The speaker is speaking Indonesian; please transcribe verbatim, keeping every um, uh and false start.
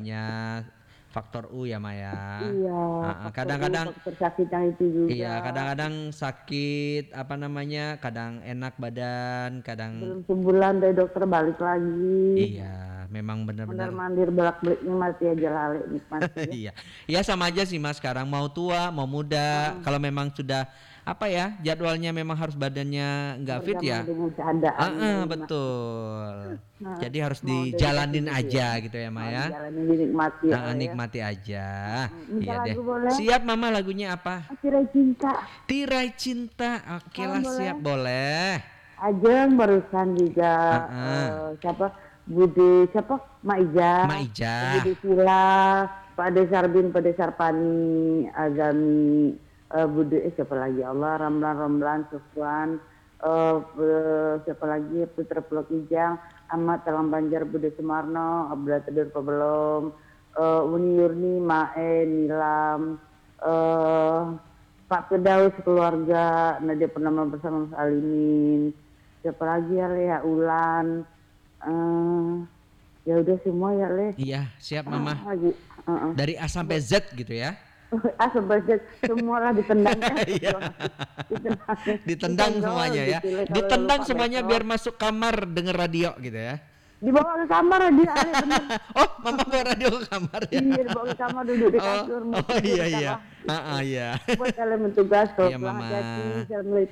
penyebabnya faktor U ya Maya. Iya, Uh, faktor U, kadang-kadang faktor sakit yang itu juga. iya, kadang-kadang sakit apa namanya, kadang enak badan, kadang Belum sebulan dari dokter balik lagi. iya, memang benar-benar Mondar-mandir bolak-baliknya mati aja lali nikmati ya. iya. Ya sama aja sih Mas sekarang mau tua, mau muda, Heeh. kalau memang sudah apa ya, jadwalnya memang harus badannya nggak fit Berzaman ya. dengan keadaannya Heeh, ini Mas. betul. Nah, Jadi harus mau udah dikasih dijalanin gitu ya. aja gitu ya Mau Maya. dijalanin dinikmati ya Heeh, Le ya. nikmati aja. Heeh. Minta Iya deh. lagu boleh? Siap Mama lagunya apa? Tirai cinta. Tirai Cinta. Oke Salam lah boleh? siap boleh. Ajeng barusan juga Heeh. eh, siapa Budi siapa Mak Ija, Mak Ija. Budi Sila, Pak Desarbin, Pak Desarpani, Agami, eh, Budi eh, siapa lagi Allah, Ramlan Ramlan, Sufwan, eh, eh, siapa lagi Putra Pulau Kijang, Ahmad Talang Banjar, Budi Sumarno, Abdullah Tedur Pebelum, eh, Uni Yurni, Mae, Nilam, eh, Pak Firdaus keluarga, Nadia Purnama bersama Mas Alimin, siapa lagi ya Le, ya Ulan, eh ya udah semua ya Le. Iya, siap Mama. Ah, lagi, uh-uh. Dari A sampai Z gitu ya. Ah sebenarnya semua lah ditendang kan. Iya. ditendang, Ditendang semuanya ya. gitu, Le, kalau Ditendang lupa semuanya besok. biar masuk kamar denger radio gitu ya. Dibawa ke kamar dia Ale bener. Oh, Mama bawa radio ke kamar ya. Iya dibawa ke kamar duduk di Oh, kasur. oh iya iya. Heeh iya. Buat kalian bertugas, Iya, selamat Mama. hati, assalamualaikum.